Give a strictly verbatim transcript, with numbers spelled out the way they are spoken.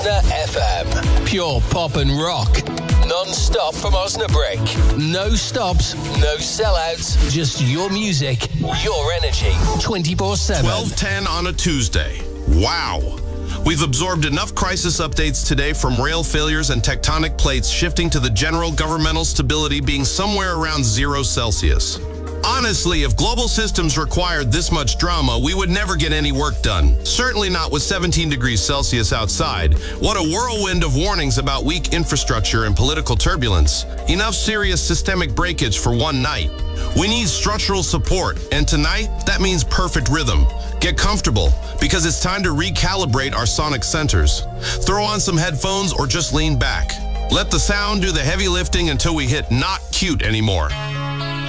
F M. Pure pop and rock. Non-stop from Osnabrück. No stops, no sellouts. Just your music, your energy. twenty-four seven. twelve ten on a Tuesday. Wow. We've absorbed enough crisis updates today from rail failures and tectonic plates shifting to the general governmental stability being somewhere around zero Celsius. Honestly, if global systems required this much drama, we would never get any work done. Certainly not with seventeen degrees Celsius outside. What a whirlwind of warnings about weak infrastructure and political turbulence. Enough serious systemic breakage for one night. We need structural support, and tonight, that means perfect rhythm. Get comfortable, because it's time to recalibrate our sonic centers. Throw on some headphones or just lean back. Let the sound do the heavy lifting until we hit not cute anymore.